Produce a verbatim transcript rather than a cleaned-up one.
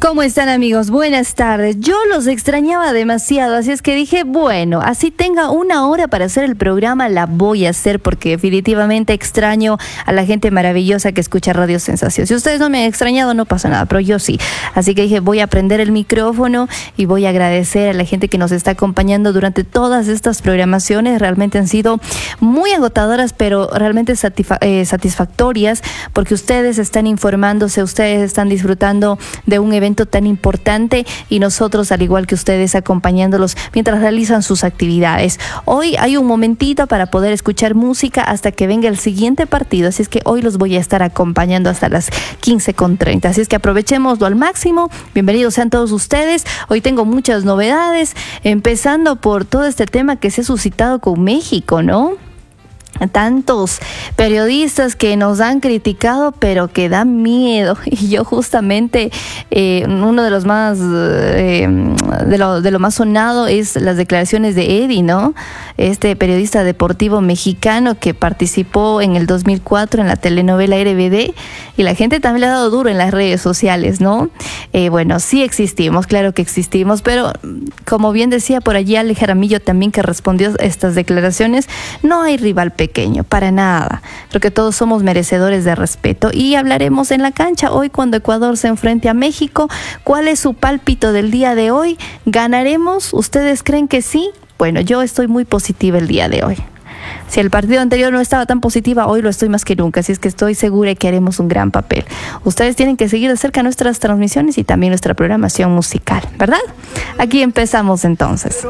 ¿Cómo están, amigos? Buenas tardes. Yo los extrañaba demasiado, así es que dije, bueno, así tenga una hora para hacer el programa, la voy a hacer porque definitivamente extraño a la gente maravillosa que escucha Radio Sensación. Si ustedes no me han extrañado, no pasa nada, pero yo sí. Así que dije, voy a prender el micrófono y voy a agradecer a la gente que nos está acompañando durante todas estas programaciones. Realmente han sido muy agotadoras, pero realmente satisfa- eh, satisfactorias porque ustedes están informándose, ustedes están disfrutando de un evento tan importante y nosotros, al igual que ustedes, acompañándolos mientras realizan sus actividades. Hoy hay un momentito para poder escuchar música hasta que venga el siguiente partido, así es que hoy los voy a estar acompañando hasta las quince con treinta, así es que aprovechémoslo al máximo. Bienvenidos sean todos ustedes. Hoy tengo muchas novedades, empezando por todo este tema que se ha suscitado con México, ¿no? Tantos periodistas que nos han criticado, pero que dan miedo. Y yo justamente, eh, uno de los más, eh, de, lo, de lo más sonado es las declaraciones de Eddie, ¿no? Este periodista deportivo mexicano que participó en el dos mil cuatro en la telenovela R B D, y la gente también le ha dado duro en las redes sociales, ¿no? Eh, bueno, sí existimos, claro que existimos, pero como bien decía por allí Ale Jaramillo también, que respondió a estas declaraciones, no hay rival pequeño, para nada. Creo que todos somos merecedores de respeto y hablaremos en la cancha hoy cuando Ecuador se enfrente a México. ¿Cuál es su pálpito del día de hoy? ¿Ganaremos? ¿Ustedes creen que sí? Bueno, yo estoy muy positiva el día de hoy. Si el partido anterior no estaba tan positiva, hoy lo estoy más que nunca, así es que estoy segura que haremos un gran papel. Ustedes tienen que seguir de cerca nuestras transmisiones y también nuestra programación musical, ¿verdad? Aquí empezamos entonces.